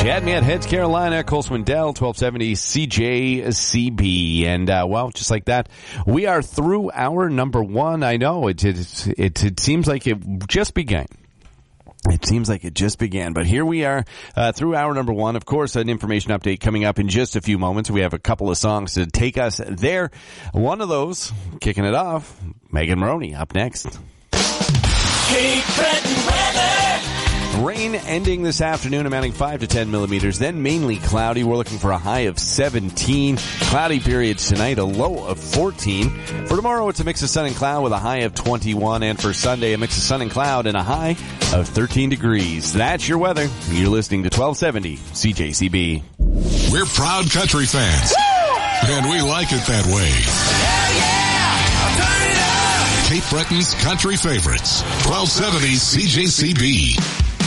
Chad Mann heads Carolina, Cole Swindell, 1270 CJCB. And, well, just like that, we are through hour number one. I know it seems like it just began. It seems like it just began, but here we are through hour number one. Of course, an information update coming up in just a few moments. We have a couple of songs to take us there. One of those, kicking it off, Megan Maroney up next. Cape Breton weather. Rain ending this afternoon, amounting 5 to 10 millimeters, then mainly cloudy. We're looking for a high of 17. Cloudy periods tonight, a low of 14. For tomorrow, it's a mix of sun and cloud with a high of 21. And for Sunday, a mix of sun and cloud and a high of 13 degrees. That's your weather. You're listening to 1270 CJCB. We're proud country fans. Woo! And we like it that way. Hell yeah! Turn it up! Cape Breton's country favorites. 1270 CJCB.